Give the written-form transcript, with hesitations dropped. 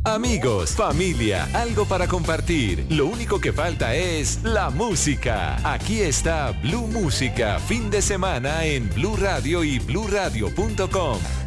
Amigos, familia, algo para compartir. Lo único que falta es la música. Aquí está Blue Música, fin de semana en Blue Radio y bluradio.com.